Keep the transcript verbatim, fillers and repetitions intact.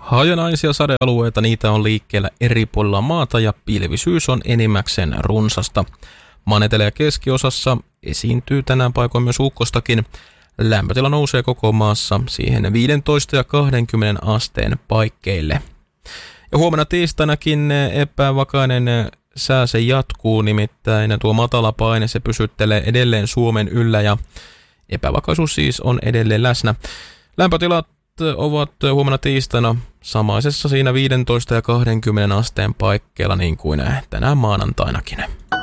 Hajanaisia sadealueita, niitä on liikkeellä eri puolilla maata ja pilvisyys on enimmäkseen runsasta. Maan etelä- ja keskiosassa esiintyy tänään paikoin myös ukkostakin. Lämpötila nousee koko maassa siihen viisitoista ja kaksikymmentä asteen paikkeille. Ja huomenna tiistainakin epävakainen sää se jatkuu, nimittäin tuo matala paine se pysyttelee edelleen Suomen yllä ja epävakaisuus siis on edelleen läsnä. Lämpötilat ovat huomenna tiistaina samaisessa siinä viisitoista ja kaksikymmentä asteen paikkeilla niin kuin tänään maanantainakin.